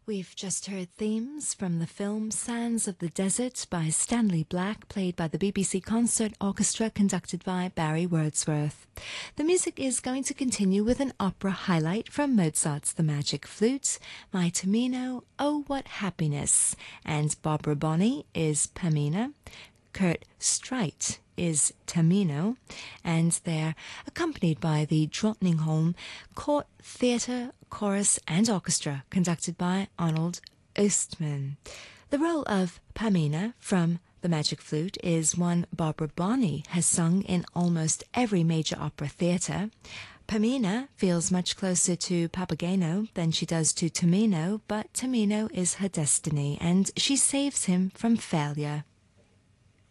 We've just heard themes from the film Sands of the Desert by Stanley Black, played by the BBC Concert Orchestra, conducted by Barry Wordsworth. The music is going to continue with an opera highlight from Mozart's The Magic Flute, My Tamino, Oh What Happiness, and Barbara Bonney is Pamina, Kurt Streit is Tamino, and they're accompanied by the Drottningholm Court Theatre, Chorus and Orchestra, conducted by Arnold Oostman. The role of Pamina from The Magic Flute is one Barbara Bonney has sung in almost every major opera theatre. Pamina feels much closer to Papageno than she does to Tamino, but Tamino is her destiny, and she saves him from failure.